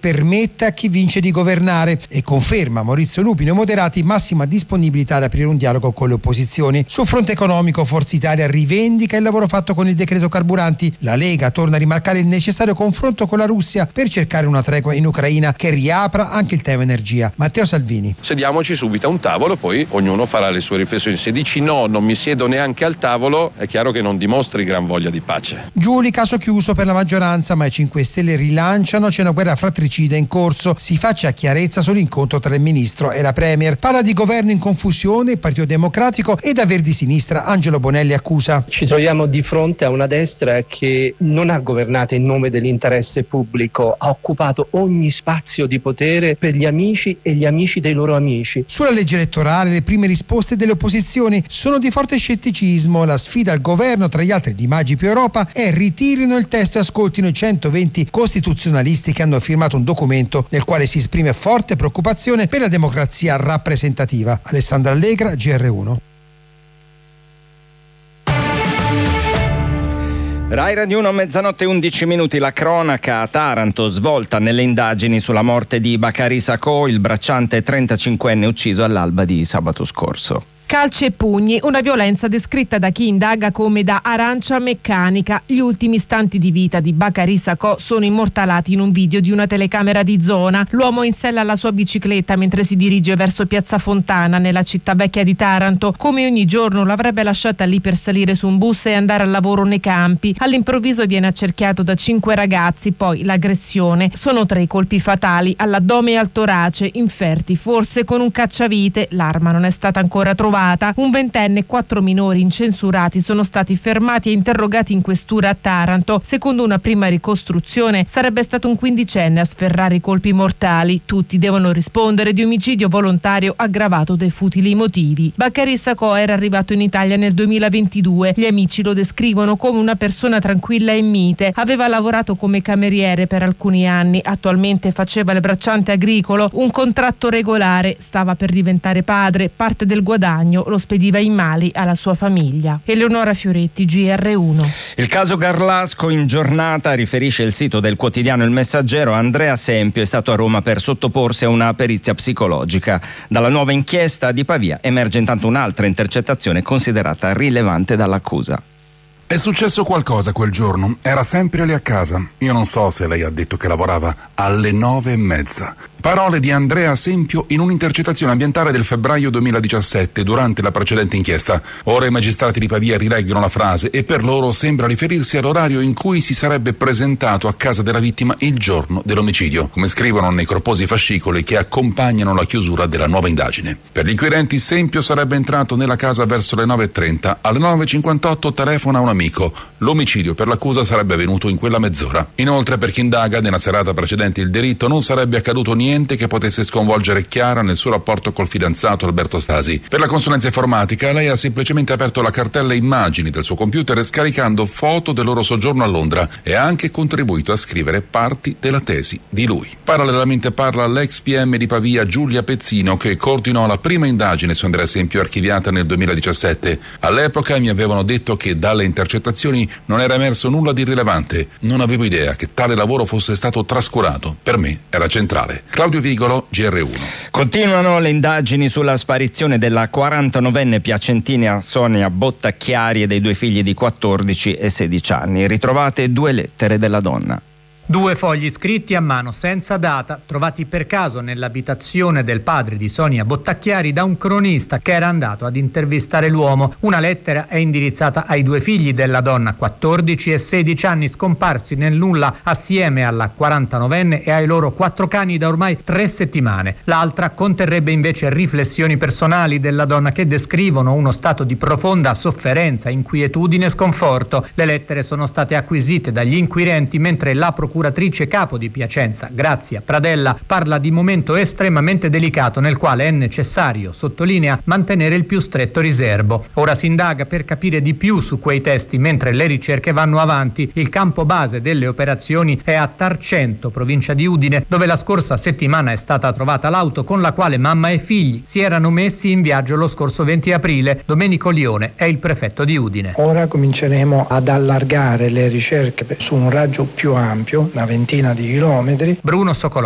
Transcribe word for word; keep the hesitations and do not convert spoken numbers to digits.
permette a chi vince di governare, e conferma Maurizio Lupi nei moderati massima disponibilità ad aprire un dialogo con le opposizioni. Sul fronte economico Forza Italia rivendica il lavoro fatto con il decreto carburanti. La Lega torna a rimarcare il necessario confronto con la Russia per cercare una tregua in Ucraina che riapra anche il tema energia. Matteo Salvini. Sediamoci subito a un tavolo, poi ognuno farà le sue riflessioni. Se dici no, non mi siedo neanche al tavolo, è chiaro che non dimostri gran voglia di pace. Giuli, caso chiuso per la maggioranza, ma i cinque Stelle rilanciano, c'è una guerra fratricida in corso. Si faccia chiarezza sull'incontro tra il ministro e la premier. Parla di governo in confusione, Partito Democratico e da Verdi Sinistra Angelo Bonelli accusa. Ci troviamo di fronte a una destra che non ha governato in nome dell'interesse pubblico, ha occupato ogni spazio di potere per gli amici e gli amici dei loro amici. Sulla legge elettorale le prime risposte delle opposizioni sono di forte scetticismo. La sfida al governo, tra gli altri Di Maggi più Europa, è ritirino il testo e ascoltino i centoventi costituzionalisti che hanno firmato un documento nel quale si esprime forte preoccupazione per la democrazia rappresentativa. Alessandra Allegra, G R uno. Rai Radio uno, mezzanotte undici minuti, la cronaca a Taranto, svolta nelle indagini sulla morte di Bakary Sacco, il bracciante trentacinquenne ucciso all'alba di sabato scorso. Calci e pugni, una violenza descritta da chi indaga come da arancia meccanica. Gli ultimi istanti di vita di Bakary Sacco sono immortalati in un video di una telecamera di zona. L'uomo in sella alla sua bicicletta mentre si dirige verso Piazza Fontana, nella città vecchia di Taranto. Come ogni giorno l'avrebbe lasciata lì per salire su un bus e andare al lavoro nei campi. All'improvviso viene accerchiato da cinque ragazzi, poi l'aggressione. Sono tre i colpi fatali all'addome e al torace, inferti forse con un cacciavite. L'arma non è stata ancora trovata. Un ventenne e quattro minori incensurati sono stati fermati e interrogati in questura a Taranto. Secondo una prima ricostruzione sarebbe stato un quindicenne a sferrare i colpi mortali. Tutti devono rispondere di omicidio volontario aggravato dai futili motivi. Bakary Sacco era arrivato in Italia nel duemilaventidue. Gli amici lo descrivono come una persona tranquilla e mite. Aveva lavorato come cameriere per alcuni anni. Attualmente faceva il bracciante agricolo, un contratto regolare. Stava per diventare padre. Parte del guadagno lo spediva in Mali alla sua famiglia. Eleonora Fioretti, G R uno. Il caso Garlasco in giornata, riferisce il sito del quotidiano Il Messaggero. Andrea Sempio è stato a Roma per sottoporsi a una perizia psicologica. Dalla nuova inchiesta di Pavia emerge intanto un'altra intercettazione considerata rilevante dall'accusa. È successo qualcosa quel giorno, era sempre lì a casa. Io non so se lei ha detto che lavorava alle nove e mezza. Parole di Andrea Sempio in un'intercettazione ambientale del febbraio duemiladiciassette durante la precedente inchiesta. Ora i magistrati di Pavia rileggono la frase e per loro sembra riferirsi all'orario in cui si sarebbe presentato a casa della vittima il giorno dell'omicidio, come scrivono nei corposi fascicoli che accompagnano la chiusura della nuova indagine. Per gli inquirenti Sempio sarebbe entrato nella casa verso le nove e trenta, alle nove e cinquantotto telefona un amico. L'omicidio per l'accusa sarebbe avvenuto in quella mezz'ora. Inoltre, per chi indaga, nella serata precedente il delitto non sarebbe accaduto niente che potesse sconvolgere Chiara nel suo rapporto col fidanzato Alberto Stasi. Per la consulenza informatica lei ha semplicemente aperto la cartella immagini del suo computer scaricando foto del loro soggiorno a Londra e ha anche contribuito a scrivere parti della tesi di lui. Parallelamente parla l'ex P M di Pavia Giulia Pezzino, che coordinò la prima indagine su Andrea Sempio archiviata nel duemiladiciassette. All'epoca mi avevano detto che dalle intercettazioni non era emerso nulla di rilevante. Non avevo idea che tale lavoro fosse stato trascurato. Per me era centrale. Claudio Vigolo, G R uno. Continuano le indagini sulla sparizione della quarantanovenne piacentina Sonia Bottacchiari e dei due figli di quattordici e sedici anni. Ritrovate due lettere della donna. Due fogli scritti a mano senza data, trovati per caso nell'abitazione del padre di Sonia Bottacchiari da un cronista che era andato ad intervistare l'uomo. Una lettera è indirizzata ai due figli della donna, quattordici e sedici anni, scomparsi nel nulla assieme alla quarantanovenne e ai loro quattro cani da ormai tre settimane. L'altra conterrebbe invece riflessioni personali della donna che descrivono uno stato di profonda sofferenza, inquietudine e sconforto. Le lettere sono state acquisite dagli inquirenti mentre la procura procuratrice capo di Piacenza, Grazia Pradella, parla di momento estremamente delicato nel quale è necessario, sottolinea, mantenere il più stretto riserbo. Ora si indaga per capire di più su quei testi mentre le ricerche vanno avanti. Il campo base delle operazioni è a Tarcento, provincia di Udine, dove la scorsa settimana è stata trovata l'auto con la quale mamma e figli si erano messi in viaggio lo scorso venti aprile. Domenico Lione è il prefetto di Udine. Ora cominceremo ad allargare le ricerche su un raggio più ampio, una ventina di chilometri. Bruno Socolò.